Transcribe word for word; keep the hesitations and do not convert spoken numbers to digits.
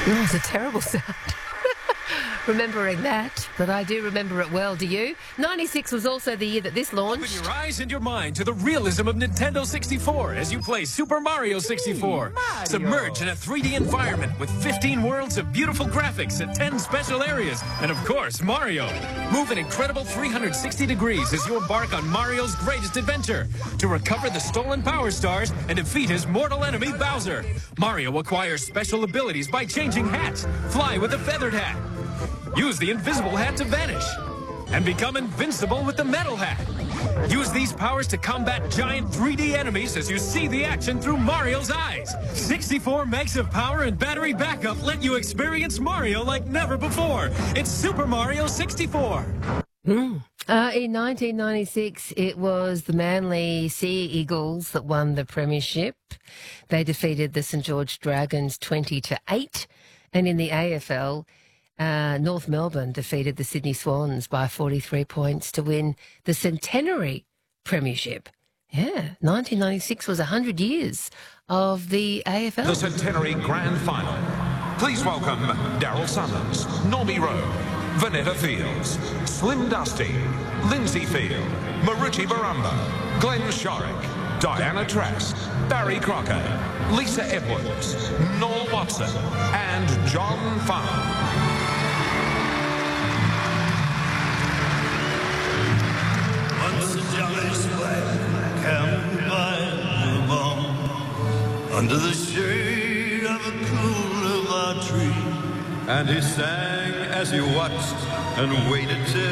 Oh, it's a terrible sound. Remembering that, but I do remember it well. Do you? ninety-six was also the year that this launched. Open your eyes and your mind to the realism of Nintendo sixty-four as you play Super Mario sixty-four. Mario. Submerge in a three D environment with fifteen worlds of beautiful graphics and ten special areas. And of course, Mario. Move an incredible three hundred sixty degrees as you embark on Mario's greatest adventure to recover the stolen Power Stars and defeat his mortal enemy, Bowser. Mario acquires special abilities by changing hats. Fly with a feathered hat. Use the invisible hat to vanish. And become invincible with the metal hat. Use these powers to combat giant three D enemies as you see the action through Mario's eyes. sixty-four megs of power and battery backup let you experience Mario like never before. It's Super Mario sixty-four. Mm. Uh, in nineteen ninety-six, it was the Manly Sea Eagles that won the premiership. They defeated the St George Dragons twenty to eight. And in the A F L, Uh, North Melbourne defeated the Sydney Swans by forty-three points to win the Centenary Premiership. Yeah, nineteen ninety-six was one hundred years of the A F L. The Centenary Grand Final. Please welcome Daryl Summers, Normie Rowe, Vanetta Fields, Slim Dusty, Lindsay Field, Marucci Baramba, Glenn Shorrock, Diana Trask, Barry Crocker, Lisa Edwards, Noel Watson, and John Farr. Once a jolly swag camped by the bomb under the shade of a cool tree, and he sang as he watched and waited till